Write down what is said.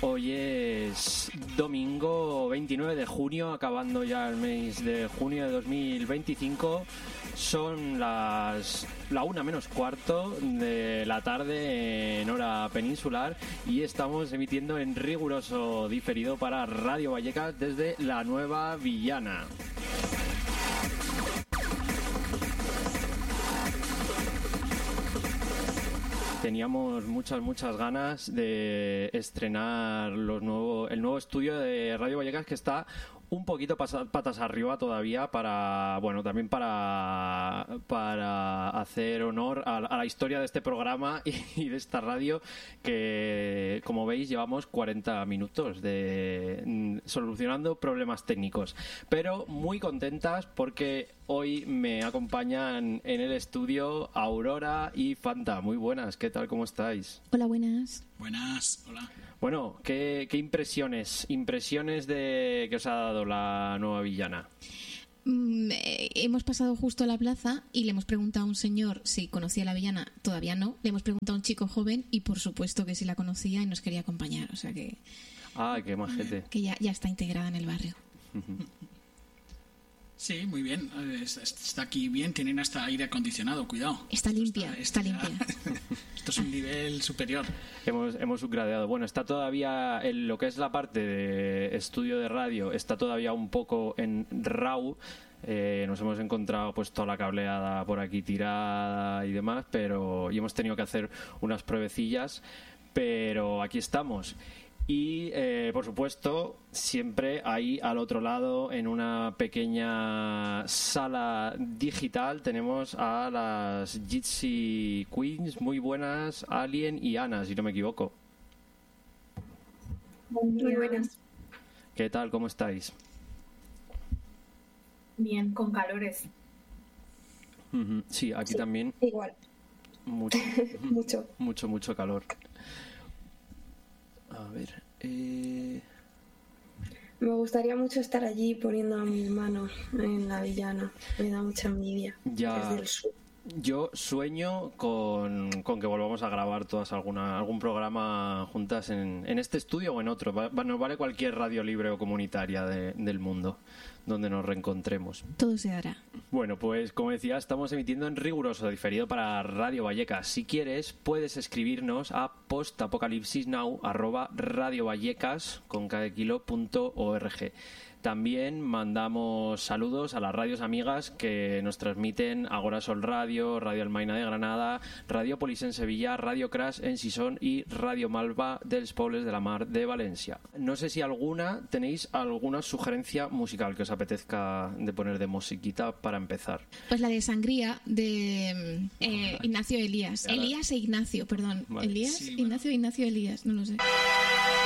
Hoy es domingo 29 de junio, acabando ya el mes de junio de 2025. Son la 1:45 de la tarde en hora peninsular y estamos emitiendo en riguroso diferido para Radio Vallecas desde la Nueva Villana. Teníamos muchas ganas de estrenar el nuevo estudio de Radio Vallecas, que está un poquito patas arriba todavía también para hacer honor a la historia de este programa y de esta radio, que como veis llevamos 40 minutos de solucionando problemas técnicos, pero muy contentas porque hoy me acompañan en el estudio Aurora y Fanta. Muy buenas, ¿qué tal? ¿Cómo estáis? Hola, buenas. Buenas, hola. Bueno, ¿qué impresiones de que os ha dado la Nueva Villana? Hemos pasado justo a la plaza y le hemos preguntado a un señor si conocía la Villana. Todavía no. Le hemos preguntado a un chico joven y por supuesto que sí la conocía y nos quería acompañar. O sea que... Ah, qué majete. Que ya está integrada en el barrio. Sí, muy bien. Está aquí bien. Tienen hasta aire acondicionado. Cuidado. Está limpia. Está limpia. Esto es un nivel superior. Hemos subgradeado. Bueno, está todavía en lo que es la parte de estudio de radio, está todavía un poco en RAW. Nos hemos encontrado pues toda la cableada por aquí tirada y demás, y hemos tenido que hacer unas pruebecillas, pero aquí estamos. Y por supuesto, siempre ahí al otro lado, en una pequeña sala digital, tenemos a las Jitsi Queens. Muy buenas, Alien y Ana, si no me equivoco. Muy buenas. ¿Qué tal? ¿Cómo estáis? Bien, con calores. Sí, aquí sí, también. Igual. Mucho calor. A ver, Me gustaría mucho estar allí poniendo mis manos en la Villana. Me da mucha envidia. Ya. Desde el sur. Yo sueño con que volvamos a grabar todas algún programa juntas en este estudio o en otro. Nos vale cualquier radio libre o comunitaria del mundo donde nos reencontremos. Todo se hará. Bueno, pues como decía, estamos emitiendo en riguroso diferido para Radio Vallecas. Si quieres, puedes escribirnos a postapocalipsisnow@radiovallecas.org. También mandamos saludos a las radios amigas que nos transmiten: Agora Sol Radio, Radio Almaina de Granada, Radio Polis en Sevilla, Radio Crash en Sison y Radio Malva dels Pobles de la Mar de Valencia. No sé si tenéis alguna sugerencia musical que os apetezca de poner de musiquita para empezar. Pues la de Sangría de Ignacio Elías. Elías e Ignacio, perdón. Vale. Elías, Sí, Ignacio, bueno. Ignacio Elías, no lo sé.